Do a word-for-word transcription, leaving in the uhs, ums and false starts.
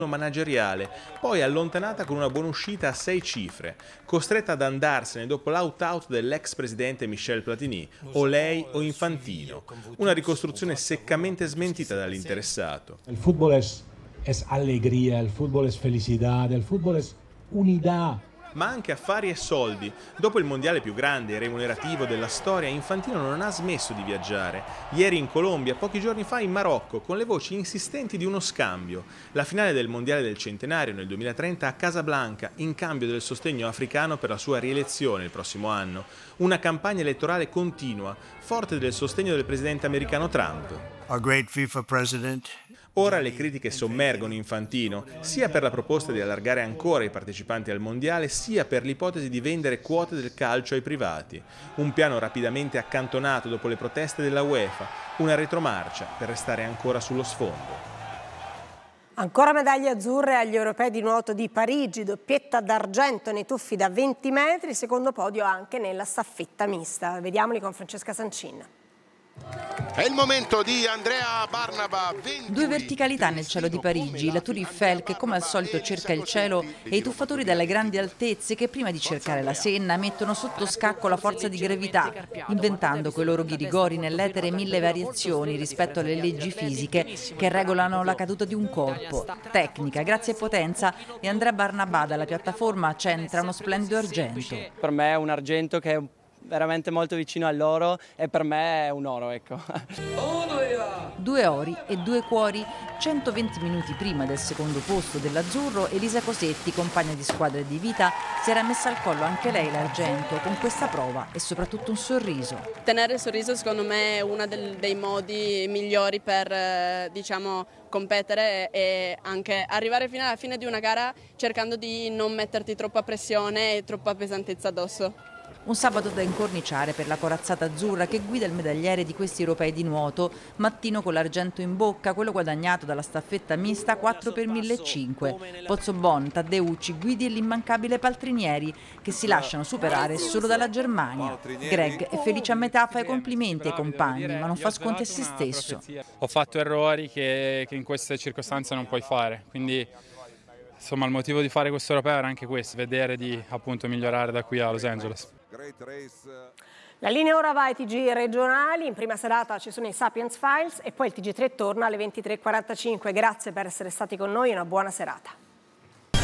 manageriale, poi allontanata con una buonuscita a sei cifre, costretta ad andarsene dopo l'out-out dell'ex presidente Michel Platini, o lei o Infantino, una ricostruzione seccamente smentita dall'interessato. Il football es, es alegría, il football es felicidad, il football es unidad. Ma anche affari e soldi. Dopo il mondiale più grande e remunerativo della storia, Infantino non ha smesso di viaggiare. Ieri in Colombia, pochi giorni fa in Marocco, con le voci insistenti di uno scambio. La finale del mondiale del centenario nel duemilatrenta a Casablanca, in cambio del sostegno africano per la sua rielezione il prossimo anno. Una campagna elettorale continua, forte del sostegno del presidente americano Trump. Our great FIFA president. Ora le critiche sommergono Infantino, sia per la proposta di allargare ancora i partecipanti al mondiale, sia per l'ipotesi di vendere quote del calcio ai privati. Un piano rapidamente accantonato dopo le proteste della UEFA, una retromarcia per restare ancora sullo sfondo. Ancora medaglie azzurre agli europei di nuoto di Parigi, doppietta d'argento nei tuffi da venti metri, secondo podio anche nella staffetta mista. Vediamoli con Francesca Sancin. È il momento di Andrea Barnaba. Due verticalità nel cielo di Parigi, la Tour Eiffel che come al solito cerca il cielo e i tuffatori dalle grandi altezze che prima di cercare la Senna mettono sotto scacco la forza di gravità, inventando coi loro ghirigori nell'etere mille variazioni rispetto alle leggi fisiche che regolano la caduta di un corpo. Tecnica, grazia e potenza, e Andrea Barnaba dalla piattaforma centra uno splendido argento. Per me è un argento che è veramente molto vicino all'oro e per me è un oro, ecco. Due ori e due cuori. centoventi minuti prima del secondo posto dell'azzurro, Elisa Cosetti, compagna di squadra di vita, si era messa al collo anche lei l'argento con questa prova e soprattutto un sorriso. Tenere il sorriso secondo me è uno del, dei modi migliori per eh, diciamo competere e anche arrivare fino alla fine di una gara cercando di non metterti troppa pressione e troppa pesantezza addosso. Un sabato da incorniciare per la corazzata azzurra che guida il medagliere di questi europei di nuoto, mattino con l'argento in bocca, quello guadagnato dalla staffetta mista quattro per millecinquecento. Pozzobon, Taddeucci, Guidi e l'immancabile Paltrinieri, che si lasciano superare solo dalla Germania. Greg è felice a metà, fa i complimenti ai compagni, ma non fa sconti a se stesso. Ho fatto errori che, che in queste circostanze non puoi fare, quindi insomma il motivo di fare questo europeo era anche questo, vedere di appunto migliorare da qui a Los Angeles. La linea ora va ai T G regionali, in prima serata ci sono i Sapiens Files e poi il T G tre torna alle ventitré e quarantacinque. Grazie per essere stati con noi e una buona serata.